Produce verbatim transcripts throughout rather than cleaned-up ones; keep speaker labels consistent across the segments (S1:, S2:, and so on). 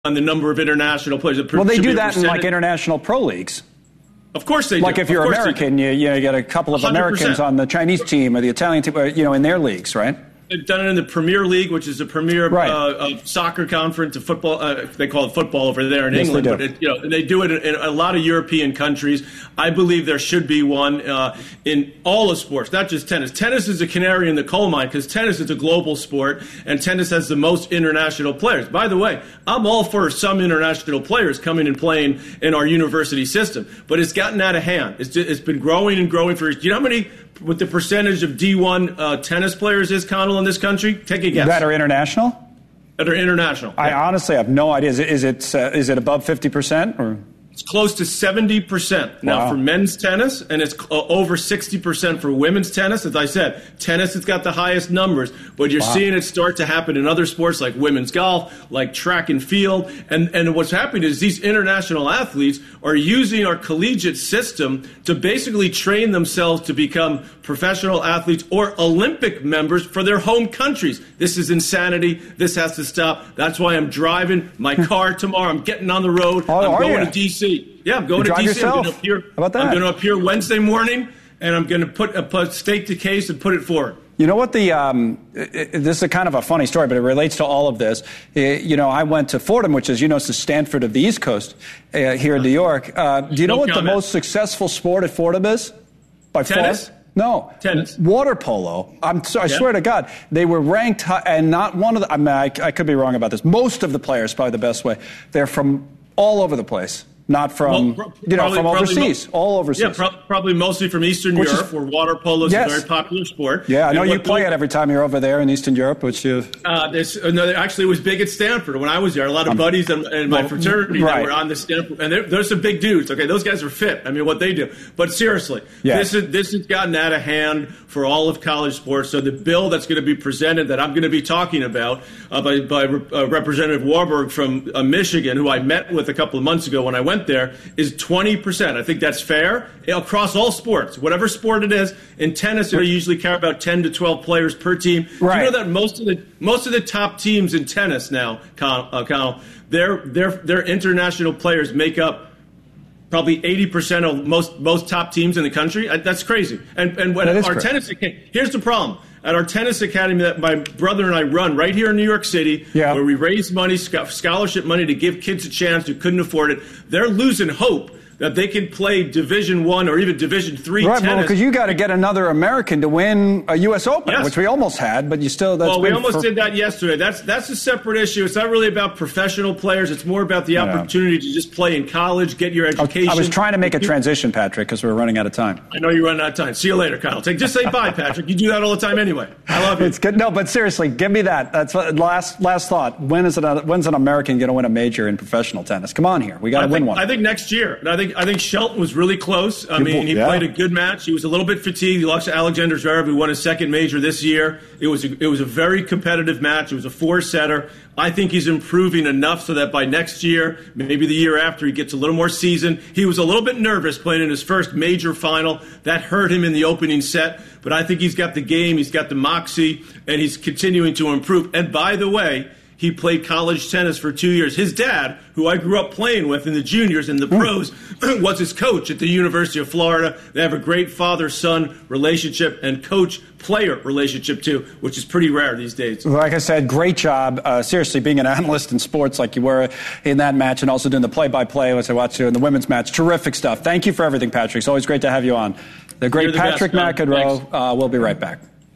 S1: on the number of international players.
S2: Well, they do that in like international pro leagues.
S1: Of course they do.
S2: Like if you're American, you, you get a couple of one hundred percent Americans on the Chinese team or the Italian team, you know, in their leagues, right?
S1: They've done it in the Premier League, which is the premier
S2: right.
S1: uh, uh, soccer conference of football. Uh, they call it football over there in
S2: yes,
S1: England,
S2: they
S1: but it, you know they do it in a lot of European countries. I believe there should be one uh, in all of sports, not just tennis. Tennis is a canary in the coal mine because tennis is a global sport, and tennis has the most international players. By the way, I'm all for some international players coming and playing in our university system, but it's gotten out of hand. It's, it's been growing and growing for. Do you know how many? What the percentage of D one uh, tennis players is, Connell, in this country? Take a guess.
S2: That are international?
S1: That are international.
S2: I
S1: yeah.
S2: honestly have no idea. Is it is it, uh, is it above fifty percent? Or?
S1: It's close to seventy percent now
S2: wow.
S1: for men's tennis, and it's uh, over sixty percent for women's tennis. As I said, tennis has got the highest numbers, but you're wow. seeing it start to happen in other sports like women's golf, like track and field. And, and what's happening is these international athletes are using our collegiate system to basically train themselves to become professional athletes or Olympic members for their home countries. This is insanity. This has to stop. That's why I'm driving my car tomorrow. I'm getting on the road.
S2: Oh,
S1: I'm going
S2: you?
S1: to D C. Yeah, I'm going
S2: you
S1: to D C.
S2: Yourself?
S1: I'm going to appear,
S2: How about that?
S1: I'm going to appear Wednesday morning, and I'm going to put a put, stake the case and put it forward.
S2: You know what the um, it, this is a kind of a funny story, but it relates to all of this. It, you know, I went to Fordham, which is, you know, it's the Stanford of the East Coast uh, here in New York. Uh, do you know
S1: no
S2: what
S1: comment.
S2: the most successful sport at Fordham is? By
S1: Tennis?
S2: far? No.
S1: Tennis.
S2: Water polo. I'm so, I
S1: yeah.
S2: swear to God, they were ranked high, and not one of the, I mean, I, I could be wrong about this. Most of the players, probably the best way, they're from all over the place. Not from, well, pro- you know, probably, from overseas, mo- all overseas.
S1: Yeah, pro- probably mostly from Eastern
S2: which
S1: Europe,
S2: is,
S1: where water polo is
S2: yes.
S1: a very popular sport.
S2: Yeah, I know
S1: and
S2: you play
S1: the,
S2: it every time you're over there in Eastern Europe, which you...
S1: Uh, this, no, actually, it was big at Stanford when I was there. A lot of um, buddies in, in my fraternity
S2: right.
S1: that were on the Stanford, and there's some big dudes. Okay, those guys are fit. I mean, what they do. But seriously,
S2: yeah.
S1: this is this has gotten out of hand for all of college sports. So the bill that's going to be presented, that I'm going to be talking about uh, by, by uh, Representative Warburg from uh, Michigan, who I met with a couple of months ago when I went there, is twenty percent. I think that's fair across all sports, whatever sport it is. In tennis, they usually carry about ten to twelve players per team.
S2: Right.
S1: Do you know that most of the most of the top teams in tennis now, Connell, uh, Connell their their their international players make up probably eighty percent of most most top teams in the country? That's crazy. And and when our
S2: crazy.
S1: tennis here's the problem. At our tennis academy that my brother and I run right here in New York City,
S2: yeah.
S1: where we raise money, scholarship money to give kids a chance who couldn't afford it, they're losing hope that they can play Division One or even Division Three
S2: right,
S1: tennis.
S2: Well, because you got to get another American to win a U S Open,
S1: yes.
S2: which we almost had, but you still. That's
S1: well, we almost
S2: for...
S1: did that yesterday. That's that's a separate issue. It's not really about professional players. It's more about the
S2: yeah.
S1: opportunity to just play in college, get your education.
S2: I was trying to make a transition, Patrick, because we're running out of time.
S1: I know you're running out of time. See you later, Kyle. Take, just say bye, Patrick. You do that all the time anyway. I love you.
S2: It's good. No, but seriously, give me that. That's what, last last thought. When is it? When's an American going to win a major in professional tennis? Come on here, we got to win one.
S1: I think next year. And I think I think Shelton was really close. I mean, he
S2: yeah.
S1: played a good match. He was a little bit fatigued. He lost to Alexander Zverev, who won his second major this year. It was a, it was a very competitive match. It was a four-setter. I think he's improving enough so that by next year, maybe the year after, he gets a little more seasoned. He was a little bit nervous playing in his first major final. That hurt him in the opening set. But I think he's got the game, he's got the moxie, and he's continuing to improve. And by the way, he played college tennis for two years. His dad, who I grew up playing with in the juniors and the pros, was his coach at the University of Florida. They have a great father-son relationship and coach-player relationship, too, which is pretty rare these days.
S2: Like I said, great job. Uh, seriously, being an analyst in sports like you were in that match and also doing the play-by-play, as I watched you in the women's match. Terrific stuff. Thank you for everything, Patrick. It's always great to have you on. The great
S1: the
S2: Patrick
S1: best,
S2: McEnroe. Uh, we'll be right back.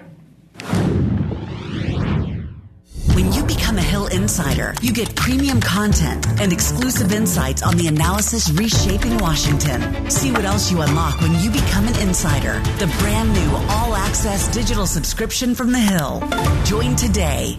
S3: When you become a Hill Insider, you get premium content and exclusive insights on the analysis reshaping Washington. See what else you unlock when you become an insider. The brand new all-access digital subscription from the Hill. Join today.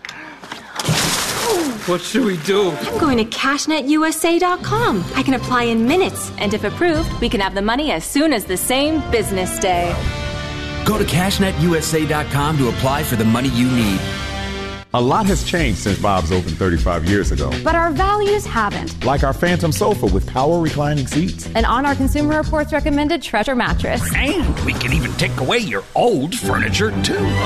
S4: What should we do?
S5: I'm going to cash net U S A dot com. I can apply in minutes, and if approved, we can have the money as soon as the same business day.
S6: Go to cash net U S A dot com to apply for the money you need.
S7: A lot has changed since Bob's opened thirty-five years ago.
S8: But our values haven't.
S7: Like our Phantom sofa with power reclining seats.
S8: And on our Consumer Reports recommended Treasure mattress.
S6: And we can even take away your old furniture, too.